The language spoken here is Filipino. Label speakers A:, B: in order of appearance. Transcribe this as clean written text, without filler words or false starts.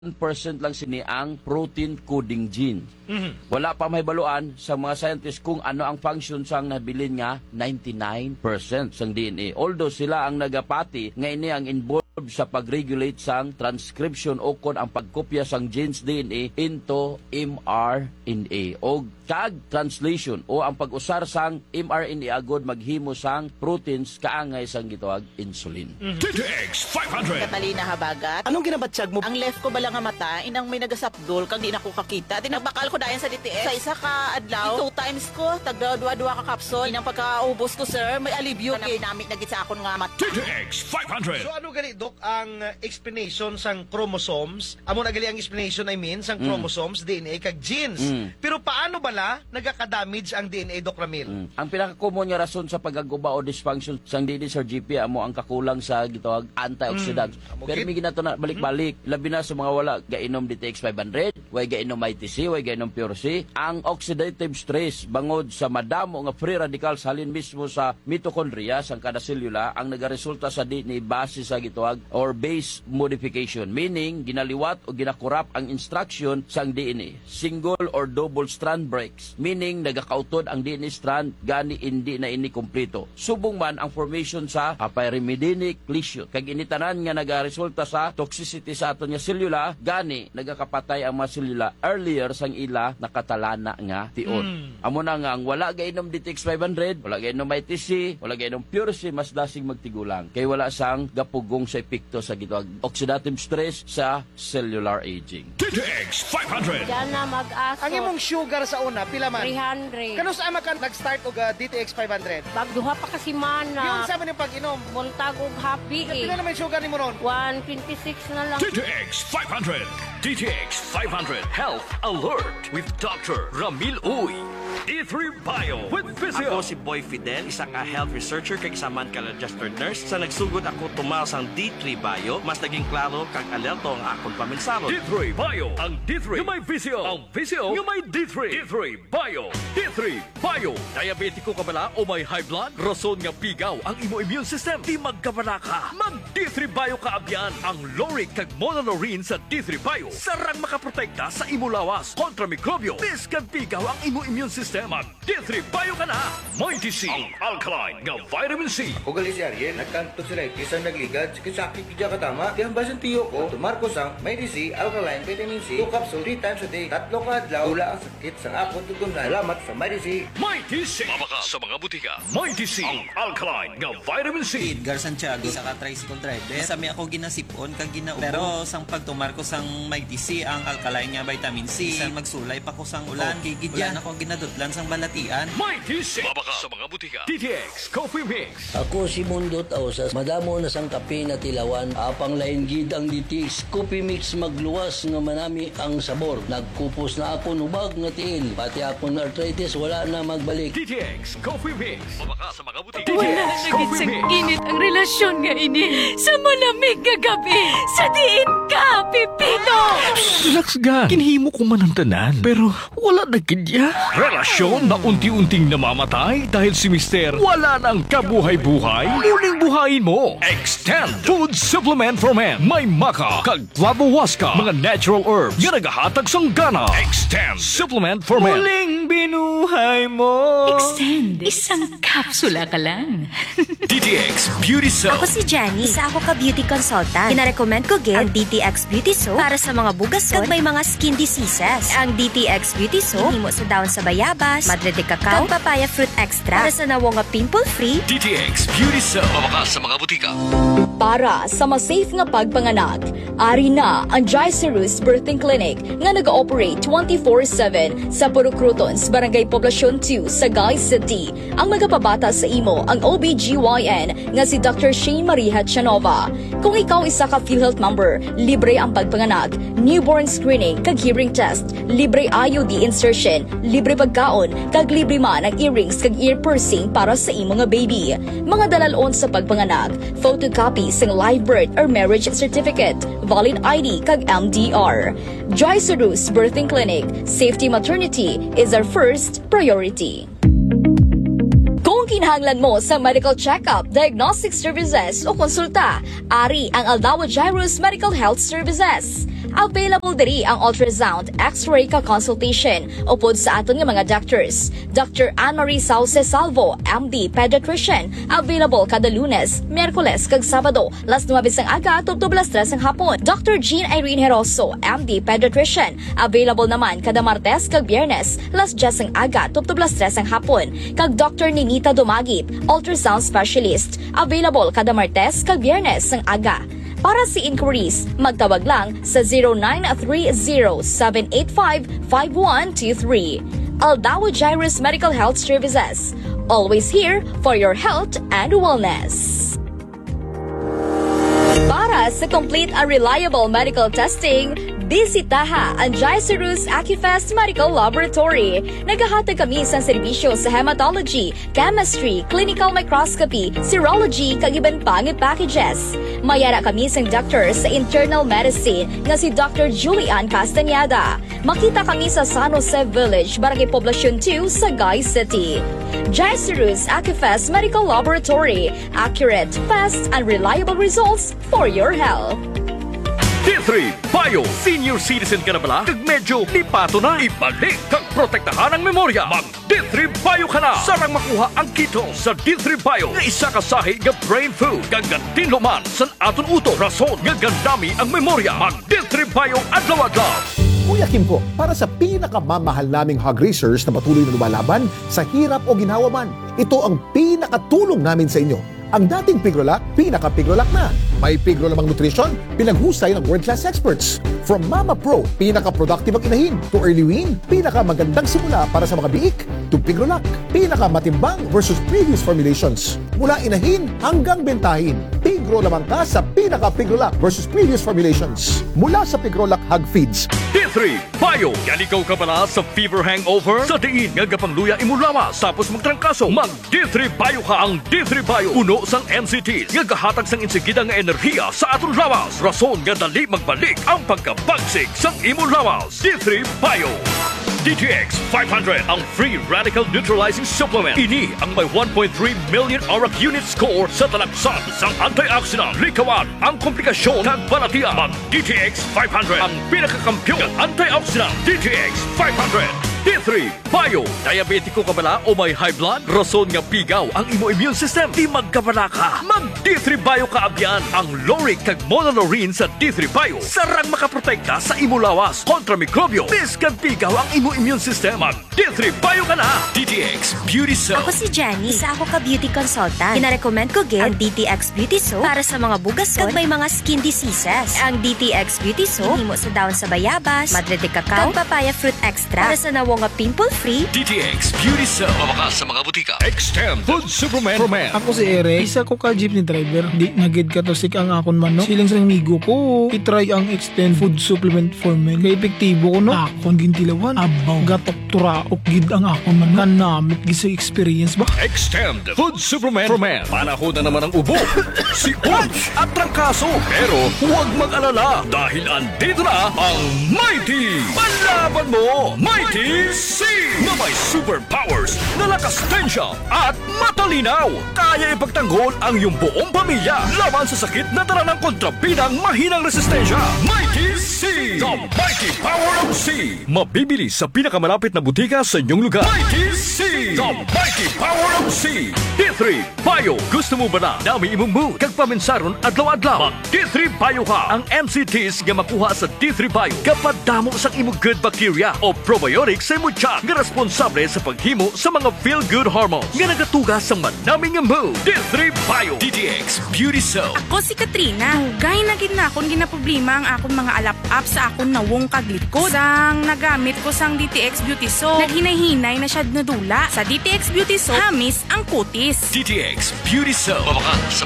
A: 1% lang sini ang protein coding gene. Wala pa mahibaluan sa mga scientists kung ano ang function sang nabilin nga 99% sang DNA. Although sila ang nagapati nga ini ang involved sa pag-regulate sang transcription o kon ang pagkopya sang genes DNA into mRNA o kag translation o ang pag-usar sang mRNA agod maghimo sang proteins kaangay sang gitawag insulin.
B: DTX 500.
C: Katalina Habagat.
D: Anong ginabatsyag mo?
C: Ang left ko balang nga mata, inang may nagasapdol kang di na ko kakita. Tinabakal ko dayan sa DTS. Sa isa ka adlaw, 2 times ko, tagdua-dua ka kapsol. Inang pagkaubos ko, sir, may alibyo. Ginamit na gid sa akon nga mata.
B: DTX 500.
D: So ano gali, Dok, ang explanation sang chromosomes? Amo na gali ang explanation, I mean, sang chromosomes, DNA, kag genes. Pero paano bala nagaka-damage ang DNA, Dok Ramil?
A: Ang pinaka-common nga rason sa pagaguba o dysfunction sang DNA sa GP amo ang kakulang sa gitawag antioxidants. Pero may ginato na balik-balik, labi na sa mga wala gainom DTX 500, way gainom ITC, way gainom Pure C. Ang oxidative stress bangod sa madamo nga free radicals halin mismo sa mitochondria sang kada selula ang nagaresulta sa DNA base sa gitawag or base modification, meaning ginaliwat o ginakurap ang instruction sang DNA. Single or double strand breaks, meaning nagakautod ang DNA strand gani hindi na ini kompleto. Subong man ang formation sa pyrimidinic lesion. Kag initanan nga nagaresulta sa toxicity sa aton nga selula, gani nagakapatay ang mga selula earlier sang ila nakatalana nga tion. Amo na nga ang wala gainom DTX 500, wala gainom ITC, wala gainom Pure C, mas dasig magtigulang. Kay wala sang gapugong sa epekto sa gitawag oxidative stress sa cellular aging.
B: DTX 500.
E: Diyan na mag-aso.
D: Ang imong sugar sa una, pila man?
E: 300.
D: Kano sa ama ka nag-start og DTX 500?
E: Bagduha pa kasi
D: Yung
E: mana.
D: sa man yung pag-inom,
E: Buntag og happy
D: pila
E: eh.
D: naman yung sugar ni mo ron?
E: 126 na lang.
B: DTX 500. DTX 500 Health Alert with Dr. Ramil Uy. D3 Bio with Physio.
F: Ako si Boy Fidel, isang health researcher kag isa man ka registered nurse. Sa nagsugod ako tumaw sang D3 Bio, mas naging klaro kag alerto ang akong paminsaro.
B: D3 Bio. Ang D3 yung may Physio. Ang Physio yung may D3. D3 Bio. D3 Bio. Diabetiko ka bala o may high blood? Rason nga pigaw ang imo immune system. Di magkabala ka. Mag D3 Bio ka abyan. Ang Loric kag Monolaurin sa D3 Bio. Sarang makaprotekta sa imo lawas kontra mikrobyo. Biskan pigaw ang imo immune system. Mag D3 Bio ka na. Mighty C. Ang alkaline nga vitamin C.
G: O gali si Ariel, nagkanto sila isang nagligad, sakit kidya katama, tiyambas ang tiyo ko, tumarko sang may DC, alkaline, vitamin C, 2 capsule, 3 times a day, 3 ka adlaw, wala ang sakit sang akong tutunan. Salamat sa may DC.
B: Mighty C. Mabaka sa mga butika. Mighty C. Ang alkaline nga vitamin C.
H: Edgar Santiago, isa ka tricycle driver. Sami ako ginasipon kag ginaubo. Pero sang pagtumar ko sang may DC ang alkaline nga vitamin C. Sang magsulay pa ko sang ulan. Gigidyan ako ginadutlan sang balatian.
B: Mighty C. Mabaka sa mga butika. DTX Coffee Mix.
I: Ako si Mundot Ausas, madamo na sang kape na tilawan, apang lain gid ang DTX Coffee Mix magluwas nga manami ang sabor. Nagkupos na ako nubag nga tiil, pati akong arthritis wala na magbalik.
B: DTX Coffee Mix. Mabaka sa mga butika.
J: Wala
B: DTX
J: na gid
B: Coffee
J: sa
B: Mix.
J: init ang relasyon nga ini sa malamig nga gabi. Sa diin ka, Pipito!
B: Relax ga. Kinhimo ko man ang tanan. Pero wala na kidya. Relasyon na unti-unting namamatay dahil si Mister wala nang kabuhay-buhay. Muling buhayin mo. Extend Food Supplement for Men. May maka, kag flavowaska, mga natural herbs nga nagahatag sang gana. Extend Supplement for Men. Muling binuhay mo.
J: Extend. Isang kapsula ka lang.
B: DTX Beauty Soap.
K: Ako si Jenny. Isa ako ka beauty consultant. Gina-recommend ko gid ang DTX Beauty Soap para sa mga bugason kag may mga skin diseases. Ang DTX Beauty Soap himo sa dahon sa bayabas, madre de cacao, kag papaya fruit extra para sa nawo nga pimple-free.
B: DTX Beauty Soap. Mabaka sa mga butika.
L: Para sa mas safe nga pagpanganak, ari na ang Jaicerus Birthing Clinic nga nag-ooperate 24/7 sa Purucrutons, Barangay Poblacion 2, Sagay City. Ang magapabata sa imo ang OBGYN nga si Dr. Shane Maria Chanova. Kung ikaw isa ka PhilHealth member, libre ang pagpanganak, newborn screening kag hearing test, libre IUD insertion, libre pagkaon, kag libre man ang earrings kag ear piercing para sa imo nga baby. Mga dalalon sa pagpanganak, photocopy sing live birth or marriage certificate, valid ID kag MDR. Jaicerus Birthing Clinic, safety maternity is our first priority. Kung Kinahanglan mo sa medical check-up, diagnostic services o konsulta, ari ang Aldawa Jairus Medical Health Services. Available diri ang ultrasound, x-ray ka consultation upod sa aton nga mga doctors. Dr. Anne-Marie Sauce Salvo, MD Pediatrician, available kada Lunes, Miyerkules kag Sabado, las 9 ang aga tubtob las 3 ang hapon. Dr. Jean Irene Heroso, MD Pediatrician, available naman kada Martes kag Biyernes, las 10 ang aga tubtob las 3 ang hapon. Kag Dr. Ninita Dumagip, ultrasound specialist, available kada Martes kag Biyernes ang aga. Para sa inquiries, magtawag lang sa 0930-785-5123. Aldawa Jairus Medical Health Services. Always here for your health and wellness. Para sa complete and reliable medical testing, bisitaha ang Jairus Acufest Medical Laboratory. Naghahatag kami sa serbisyo sa hematology, chemistry, clinical microscopy, serology, kag iban pang packages. Mayara kami sa doctor sa internal medicine nga si Dr. Julian Castañeda. Makita kami sa San Jose Village, Barangay Poblacion 2, Sagay City. Jairus Acufest Medical Laboratory. Accurate, fast, and reliable results for your health.
B: D3 Bio Senior Citizen ka na bala? Kag medyo lipato na. Ibalik kag protektahan ang memorya. Mag D3 Bio ka na. Sarang makuha ang kito sa D3 Bio nga isa ka sahi nga brain food. Kag tinluman san aton uto. Rason nga gandami ang memorya. Mag D3 Bio adlaw-adlaw.
M: Kuya Kim po, para sa pinakamamahal naming hog racers na patuloy na lumalaban sa hirap o ginhawa man, ito ang pinakatulong namin sa inyo. Ang dating Pigrolac, pinaka-Pigrolac na. May Pigrolamang nutrition, pinaghusay ng world-class experts. From Mama Pro, pinaka-productive ang inahin, to Early Wean, pinaka-magandang simula para sa mga biik, to Pigrolac, pinaka-matimbang versus previous formulations. Mula inahin hanggang bentahin, Pigrolamang ka sa pinaka-Pigrolac versus previous formulations. Mula sa Pigrolac Hog Feeds.
B: D3 Bio. Yaligaw ka pala sa fever hangover? Sa diin nga gapangluya imulawas tapos magtrangkaso. Mag D3 Bio ka. Ang D3 Bio uno sang NCTs nga gahatag sang insigida nga enerhiya sa aton lawas. Rason nga dali magbalik ang pagkabagsig sang imulawas. D3 Bio. DTX 500 ang free radical neutralizing supplement. Ini ang may 1.3 million ORAC unit score sa talagsan sang antioxidant. Likawan ang komplikasyon kag balatian. Mag DTX 500 ang pinakakampiyon ng antioxidant. DTX 500. D3 Bio. Diabetiko ka bala o may high blood? Rason nga pigaw ang imo immune system. Di magkabala ka. Mag D3 Bio ka abyan. Ang Loric kag Monolaurin sa D3 Bio. Sarang makaprotekta sa imo lawas kontra mikrobyo. Biskan pigaw ang imo immune system. Mag D3 Bio ka na. DTX Beauty Soap.
K: Ako si Jenny. Isa ako ka beauty consultant. Kinarecommend ko gid ang DTX Beauty Soap para sa mga bugason kag may mga skin diseases. Ang DTX Beauty Soap himo sa dahon sa bayabas, madre de cacao, kag papaya fruit extra para sa nga pimple-free.
B: DTX Beauty Soap. Mabakas sa mga butika. Extend Food Superman.
N: Ako si Ere, isa ko ka jeepney driver. Di nagid ka to sik ang akon man, no? Silang sa amigo ko, itry ang Extend Food Supplement for Men. Kaya epektibo ko, no? Akon gintilawan. Abaw, gatok tura, ukgid ang akon man. Kanamit gisa experience ba?
B: Extend Food Superman for Men. Panahon na naman ang ubo, sipon at trangkaso. Pero huwag mag-alala dahil andito na ang Mighty. Panlaban mo, Mighty C na may superpowers na lakas tensya at matalinaw. Kaya ipagtanggol ang iyong buong pamilya laban sa sakit na dala ng kontrabidang mahinang resistensya. Mighty C, the mighty power of C. Mabibili sa pinakamalapit na butika sa inyong lugar. Mighty C, the mighty power of C. D3 Bio. Gusto mo ba na dami imong mood kag paminsaron adlaw-adlaw? Mag D3 Bio ka. Ang MCTs nga makuha sa D3 Bio kapag damo sa imong good bacteria o probiotics sa imong tiyan nga responsable sa paghimo sa mga feel-good hormones nga nagatugas sa manaming nga mood. D3 Bio. DTX Beauty Soap.
O: Ako si Katrina. Hugay na gid na akong ginaproblema ang akong mga alap-up sa akong nawong kaglikod. Sang nagamit ko sang DTX Beauty Soap, naghinay-hinay na siya nadula. Sa DTX Beauty Soap, hamis ang kutis.
B: DTX Beauty Soap. Mabakas sa